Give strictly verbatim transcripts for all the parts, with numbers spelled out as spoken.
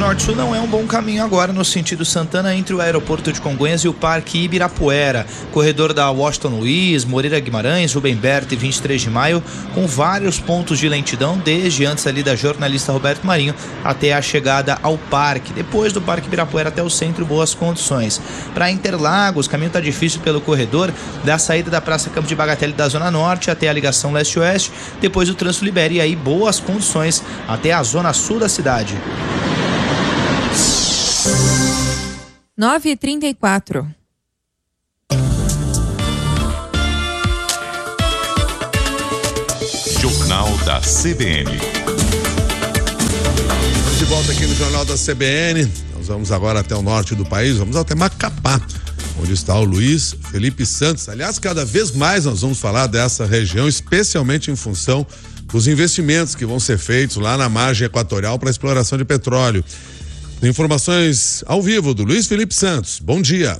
Norte-Sul não é um bom caminho agora no sentido Santana entre o aeroporto de Congonhas e o Parque Ibirapuera. Corredor da Washington Luiz, Moreira Guimarães, Rubem Berta e vinte e três de maio, com vários pontos de lentidão, desde antes ali da jornalista Roberto Marinho até a chegada ao parque. Depois do Parque Ibirapuera até o centro, boas condições. Para Interlagos, o caminho está difícil pelo corredor da saída da Praça Campo de Bagatelle da Zona Norte até a ligação leste-oeste. Depois o trânsito libera e aí boas condições até a zona sul da cidade. nove e trinta e quatro. Jornal da C B N. De volta aqui no Jornal da C B N. Nós vamos agora até o norte do país, vamos até Macapá, onde está o Luiz Felipe Santos. Aliás, cada vez mais nós vamos falar dessa região, especialmente em função dos investimentos que vão ser feitos lá na margem equatorial para a exploração de petróleo. Informações ao vivo do Luiz Felipe Santos. Bom dia.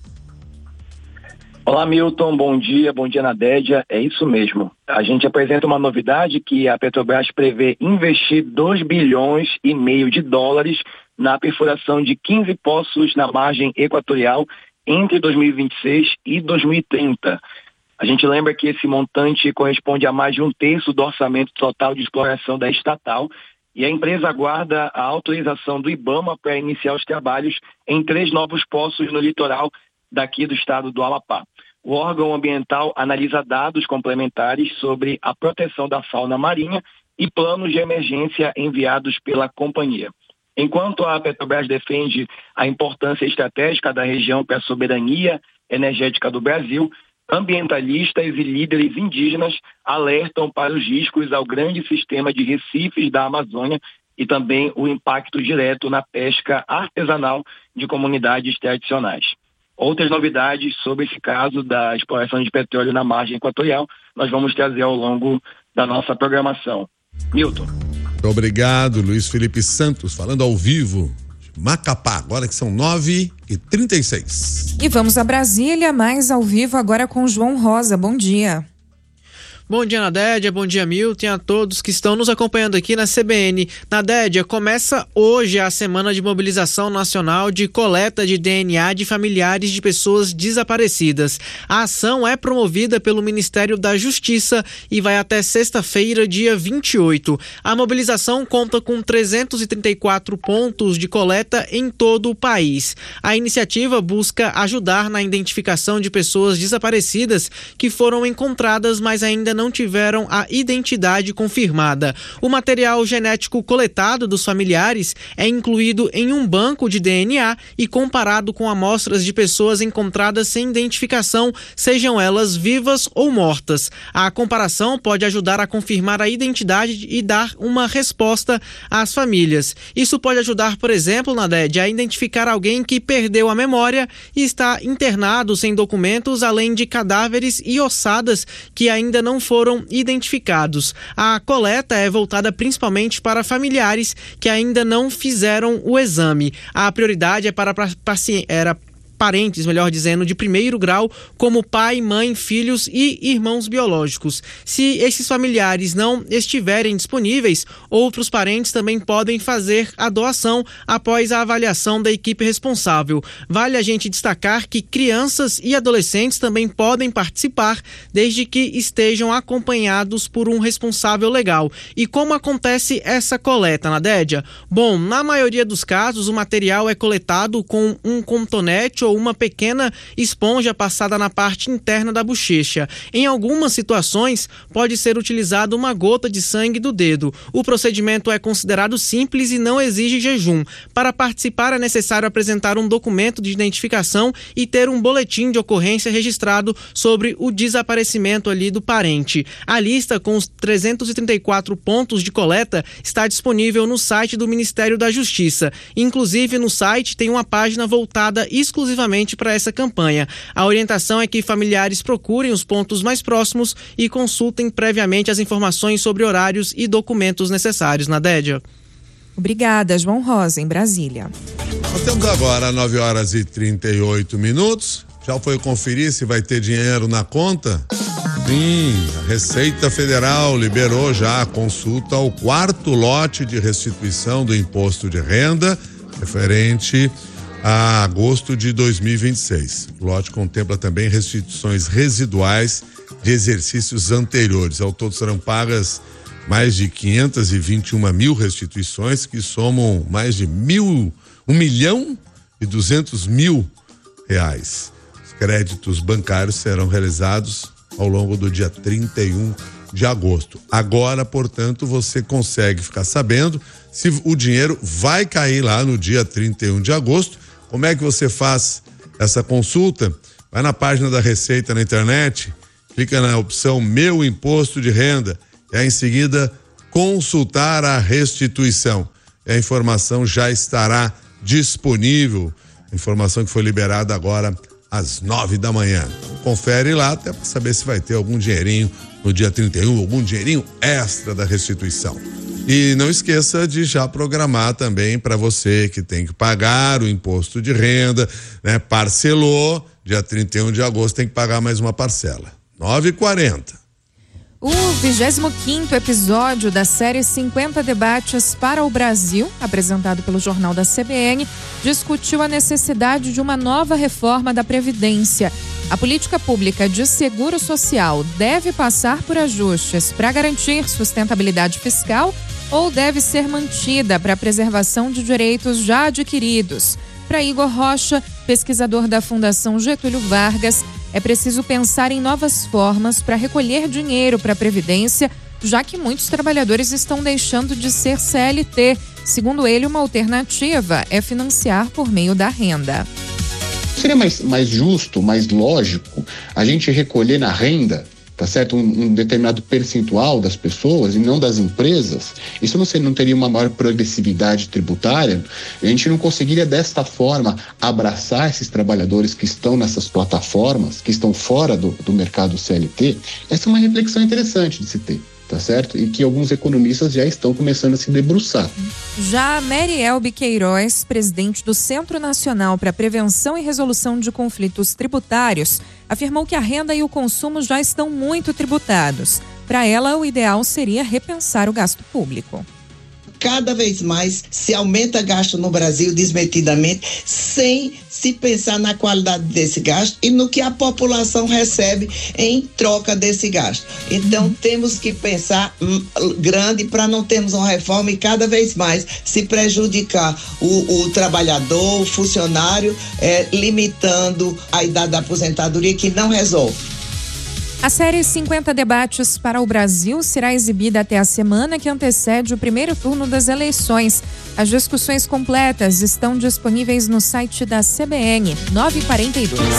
Olá, Milton. Bom dia. Bom dia, Nadédia. É isso mesmo. A gente apresenta uma novidade que a Petrobras prevê investir dois bilhões e meio de dólares na perfuração de quinze poços na margem equatorial entre dois mil e vinte e seis e dois mil e trinta. A gente lembra que esse montante corresponde a mais de um terço do orçamento total de exploração da estatal, e a empresa aguarda a autorização do IBAMA para iniciar os trabalhos em três novos poços no litoral daqui do estado do Amapá. O órgão ambiental analisa dados complementares sobre a proteção da fauna marinha e planos de emergência enviados pela companhia. Enquanto a Petrobras defende a importância estratégica da região para a soberania energética do Brasil, ambientalistas e líderes indígenas alertam para os riscos ao grande sistema de recifes da Amazônia e também o impacto direto na pesca artesanal de comunidades tradicionais. Outras novidades sobre esse caso da exploração de petróleo na margem equatorial nós vamos trazer ao longo da nossa programação. Milton. Muito obrigado, Luiz Felipe Santos, falando ao vivo. Macapá, agora que são nove e trinta e seis. E vamos a Brasília, mais ao vivo agora com João Rosa. Bom dia. Bom dia, Nadédia, bom dia, Milton, a todos que estão nos acompanhando aqui na C B N. Nadédia, começa hoje a Semana de Mobilização Nacional de Coleta de D N A de familiares de pessoas desaparecidas. A ação é promovida pelo Ministério da Justiça e vai até sexta-feira, dia vinte e oito. A mobilização conta com trezentos e trinta e quatro pontos de coleta em todo o país. A iniciativa busca ajudar na identificação de pessoas desaparecidas que foram encontradas, mas ainda não tiveram a identidade confirmada. O material genético coletado dos familiares é incluído em um banco de D N A e comparado com amostras de pessoas encontradas sem identificação, sejam elas vivas ou mortas. A comparação pode ajudar a confirmar a identidade e dar uma resposta às famílias. Isso pode ajudar, por exemplo, Nadédia, a identificar alguém que perdeu a memória e está internado sem documentos, além de cadáveres e ossadas que ainda não foram identificados. A coleta é voltada principalmente para familiares que ainda não fizeram o exame. A prioridade é para pacientes, era parentes, melhor dizendo, de primeiro grau, como pai, mãe, filhos e irmãos biológicos. Se esses familiares não estiverem disponíveis, outros parentes também podem fazer a doação após a avaliação da equipe responsável. Vale a gente destacar que crianças e adolescentes também podem participar, desde que estejam acompanhados por um responsável legal. E como acontece essa coleta, Nadédia? Bom, na maioria dos casos, o material é coletado com um cotonete ou uma pequena esponja passada na parte interna da bochecha. Em algumas situações, pode ser utilizada uma gota de sangue do dedo. O procedimento é considerado simples e não exige jejum. Para participar, é necessário apresentar um documento de identificação e ter um boletim de ocorrência registrado sobre o desaparecimento ali do parente. A lista com os trezentos e trinta e quatro pontos de coleta está disponível no site do Ministério da Justiça. Inclusive, no site tem uma página voltada exclusivamente para essa campanha. A orientação é que familiares procurem os pontos mais próximos e consultem previamente as informações sobre horários e documentos necessários. Nadédia. Obrigada, João Rosa, em Brasília. Nós temos agora nove horas e trinta e oito minutos. Já foi conferir se vai ter dinheiro na conta? Sim, a Receita Federal liberou já a consulta ao quarto lote de restituição do imposto de renda referente a agosto de dois mil e vinte e seis. O lote contempla também restituições residuais de exercícios anteriores. Ao todo serão pagas mais de quinhentas e vinte e uma mil restituições, que somam mais de mil, um milhão e duzentos mil reais. Os créditos bancários serão realizados ao longo do dia trinta e um de agosto. Agora, portanto, você consegue ficar sabendo se o dinheiro vai cair lá no dia trinta e um de agosto. Como é que você faz essa consulta? Vai na página da Receita na internet, clica na opção Meu Imposto de Renda e aí em seguida consultar a restituição. E a informação já estará disponível, informação que foi liberada agora às nove da manhã. Confere lá até para saber se vai ter algum dinheirinho no dia trinta e um, algum dinheirinho extra da restituição. E não esqueça de já programar também para você que tem que pagar o imposto de renda, né? Parcelou, dia trinta e um de agosto tem que pagar mais uma parcela. nove e quarenta. O vigésimo quinto episódio da série cinquenta Debates para o Brasil, apresentado pelo Jornal da C B N, discutiu a necessidade de uma nova reforma da Previdência. A política pública de seguro social deve passar por ajustes para garantir sustentabilidade fiscal ou deve ser mantida para a preservação de direitos já adquiridos? Para Igor Rocha, pesquisador da Fundação Getúlio Vargas, é preciso pensar em novas formas para recolher dinheiro para a Previdência, já que muitos trabalhadores estão deixando de ser C L T. Segundo ele, uma alternativa é financiar por meio da renda. Seria mais, mais justo, mais lógico a gente recolher na renda, tá certo? Um, um determinado percentual das pessoas e não das empresas. Isso não, seria, não teria uma maior progressividade tributária. A gente não conseguiria desta forma abraçar esses trabalhadores que estão nessas plataformas, que estão fora do, do mercado C L T. Essa é uma reflexão interessante de se ter, tá certo? E que alguns economistas já estão começando a se debruçar. Já Mary Elbe Queiroz, presidente do Centro Nacional para a Prevenção e Resolução de Conflitos Tributários, afirmou que a renda e o consumo já estão muito tributados. Para ela, o ideal seria repensar o gasto público. Cada vez mais se aumenta gasto no Brasil desmedidamente, sem se pensar na qualidade desse gasto e no que a população recebe em troca desse gasto. Então, temos que pensar grande para não termos uma reforma e cada vez mais se prejudicar o, o trabalhador, o funcionário, é, limitando a idade da aposentadoria, que não resolve. A série cinquenta Debates para o Brasil será exibida até a semana que antecede o primeiro turno das eleições. As discussões completas estão disponíveis no site da C B N, nove e quarenta e dois.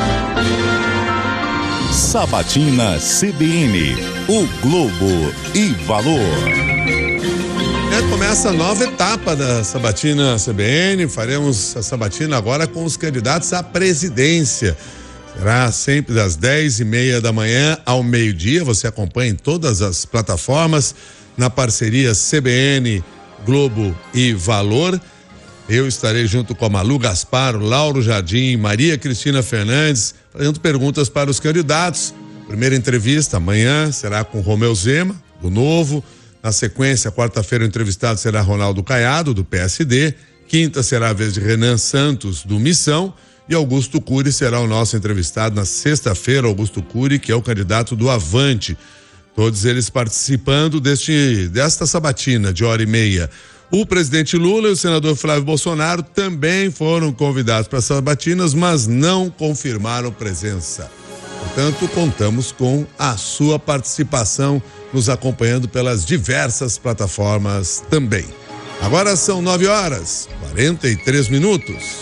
Sabatina C B N, o Globo e Valor. É, começa a nova etapa da Sabatina C B N. Faremos a Sabatina agora com os candidatos à presidência. Será sempre das dez e meia da manhã ao meio-dia. Você acompanha em todas as plataformas, na parceria C B N, Globo e Valor. Eu estarei junto com a Malu Gaspar, Lauro Jardim, Maria Cristina Fernandes, fazendo perguntas para os candidatos. Primeira entrevista amanhã será com Romeu Zema, do Novo. Na sequência, quarta-feira, o entrevistado será Ronaldo Caiado, do P S D. Quinta será a vez de Renan Santos, do Missão. E Augusto Cury será o nosso entrevistado na sexta-feira. Augusto Cury, que é o candidato do Avante. Todos eles participando deste, desta sabatina de hora e meia. O presidente Lula e o senador Flávio Bolsonaro também foram convidados para as sabatinas, mas não confirmaram presença. Portanto, contamos com a sua participação, nos acompanhando pelas diversas plataformas também. Agora são nove horas, quarenta e três minutos.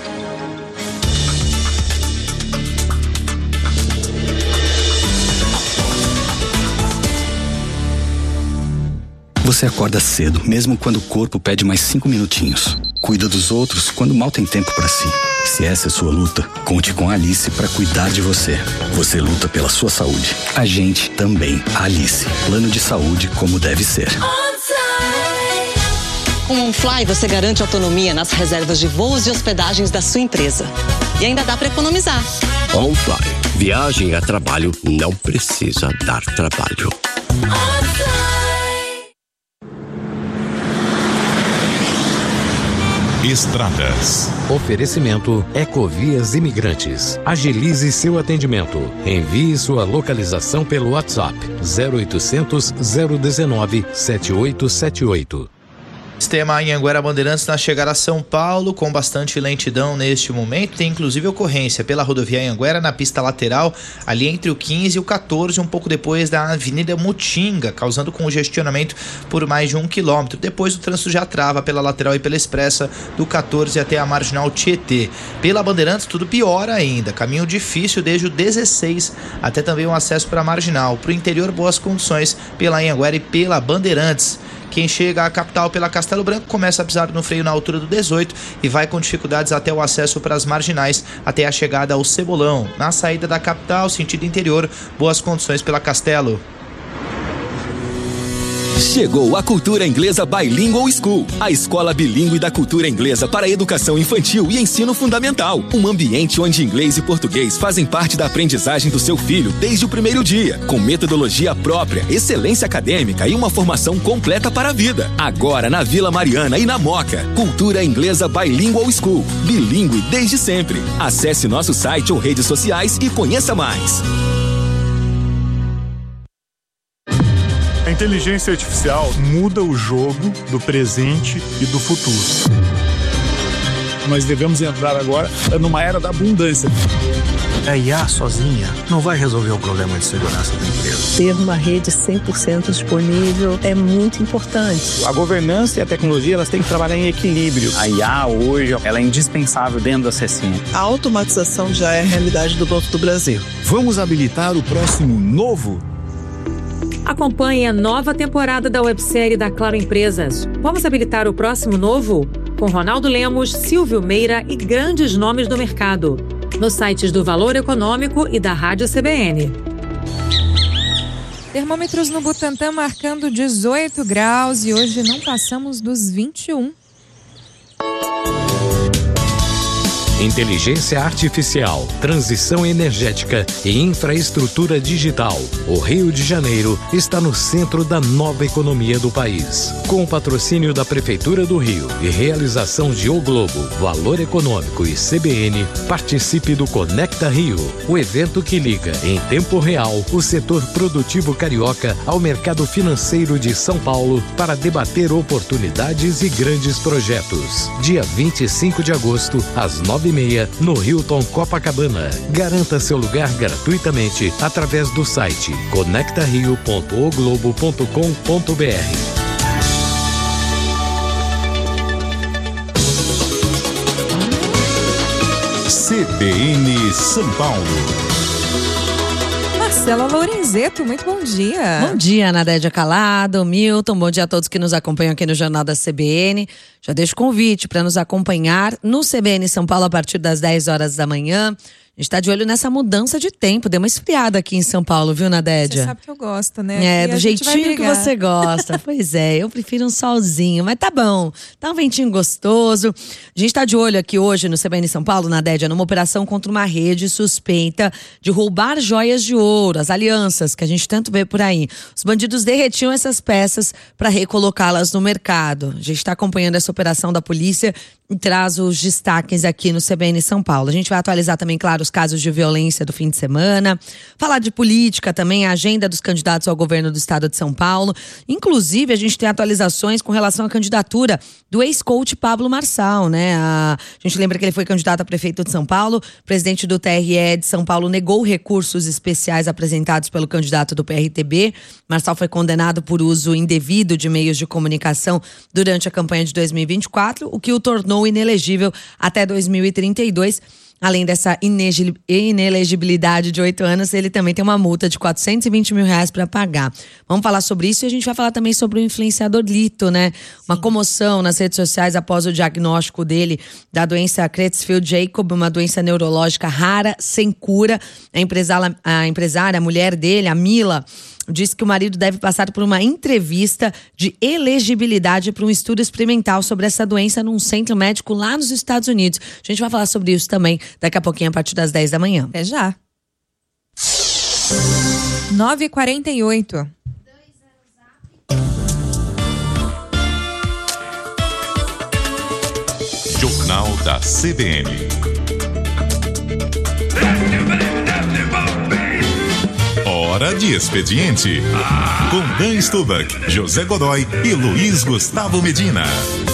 Você acorda cedo, mesmo quando o corpo pede mais cinco minutinhos. Cuida dos outros quando mal tem tempo para si. Se essa é sua luta, conte com a Alice para cuidar de você. Você luta pela sua saúde. A gente também. A Alice. Plano de saúde como deve ser. Com o OnFly, você garante autonomia nas reservas de voos e hospedagens da sua empresa. E ainda dá para economizar. OnFly. Viagem a trabalho não precisa dar trabalho. Estradas. Oferecimento Ecovias Imigrantes. Agilize seu atendimento. Envie sua localização pelo WhatsApp zero oitocentos, zero dezenove, sete oito sete oito. Sistema Anhanguera Bandeirantes na chegada a São Paulo, com bastante lentidão neste momento. Tem inclusive ocorrência pela rodovia Anhanguera na pista lateral, ali entre o quinze e o quatorze, um pouco depois da Avenida Mutinga, causando congestionamento por mais de um quilômetro. Depois o trânsito já trava pela lateral e pela expressa do quatorze até a Marginal Tietê. Pela Bandeirantes tudo pior ainda, caminho difícil desde o dezesseis até também o acesso para a Marginal. Para o interior, boas condições pela Anhanguera e pela Bandeirantes. Quem chega à capital pela Castelo Branco começa a pisar no freio na altura do dezoito e vai com dificuldades até o acesso para as marginais, até a chegada ao Cebolão. Na saída da capital, sentido interior, boas condições pela Castelo. Chegou a Cultura Inglesa Bilingual School, a escola bilíngue da cultura inglesa para educação infantil e ensino fundamental. Um ambiente onde inglês e português fazem parte da aprendizagem do seu filho desde o primeiro dia, com metodologia própria, excelência acadêmica e uma formação completa para a vida. Agora na Vila Mariana e na Moca. Cultura Inglesa Bilingual School, bilíngue desde sempre. Acesse nosso site ou redes sociais e conheça mais. A inteligência artificial muda o jogo do presente e do futuro. Nós devemos entrar agora numa era da abundância. A I A sozinha não vai resolver o problema de segurança da empresa. Ter uma rede cem por cento disponível é muito importante. A governança e a tecnologia, elas têm que trabalhar em equilíbrio. A I A hoje, ela é indispensável dentro da C C N. A automatização já é a realidade do Banco do Brasil. Vamos habilitar o próximo novo? Acompanhe a nova temporada da websérie da Claro Empresas. Vamos habilitar o próximo novo? Com Ronaldo Lemos, Silvio Meira e grandes nomes do mercado. Nos sites do Valor Econômico e da Rádio C B N. Termômetros no Butantã marcando dezoito graus e hoje não passamos dos vinte e um. Inteligência artificial, transição energética e infraestrutura digital. O Rio de Janeiro está no centro da nova economia do país. Com o patrocínio da Prefeitura do Rio e realização de O Globo, Valor Econômico e C B N, participe do Conecta Rio, o evento que liga em tempo real o setor produtivo carioca ao mercado financeiro de São Paulo para debater oportunidades e grandes projetos. Dia vinte e cinco de agosto, às nove e meia, no Hilton Copacabana. Garanta seu lugar gratuitamente através do site conecta rio ponto o globo ponto com ponto b r. C B N São Paulo. Marcela Lorenzeto, muito bom dia. Bom dia, Nadédia Calado, Milton, bom dia a todos que nos acompanham aqui no Jornal da C B N. Já deixo o convite para nos acompanhar no C B N São Paulo a partir das dez horas da manhã. A gente tá de olho nessa mudança de tempo. Deu uma esfriada aqui em São Paulo, viu, Nadédia? Você sabe que eu gosto, né? É, do jeitinho que você gosta. Pois é, eu prefiro um solzinho, mas tá bom. Tá um ventinho gostoso. A gente tá de olho aqui hoje no C B N São Paulo, Nadédia, numa operação contra uma rede suspeita de roubar joias de ouro, as alianças que a gente tanto vê por aí. Os bandidos derretiam essas peças para recolocá-las no mercado. A gente tá acompanhando essa operação da polícia e traz os destaques aqui no C B N São Paulo. A gente vai atualizar também, claro, os casos de violência do fim de semana, falar de política também, a agenda dos candidatos ao governo do estado de São Paulo. Inclusive, a gente tem atualizações com relação à candidatura do ex-coach Pablo Marçal, né? A, a gente lembra que ele foi candidato a prefeito de São Paulo, presidente do T R E de São Paulo negou recursos especiais apresentados pelo candidato do P R T B. Marçal foi condenado por uso indevido de meios de comunicação durante a campanha de dois mil e vinte e quatro, o que o tornou inelegível até dois mil e trinta e dois. Além dessa inelegibilidade de oito anos, ele também tem uma multa de quatrocentos e vinte mil reais para pagar. Vamos falar sobre isso e a gente vai falar também sobre o influenciador Lito, né? Uma comoção nas redes sociais após o diagnóstico dele da doença Creutzfeldt-Jakob, uma doença neurológica rara, sem cura. A empresária, a empresária, a mulher dele, a Mila, disse que o marido deve passar por uma entrevista de elegibilidade para um estudo experimental sobre essa doença num centro médico lá nos Estados Unidos. A gente vai falar sobre isso também daqui a pouquinho, a partir das dez da manhã. Até já. nove e quarenta e oito. Jornal da C B N. Hora de expediente. Com Dan Stubach, José Godoy e Luiz Gustavo Medina.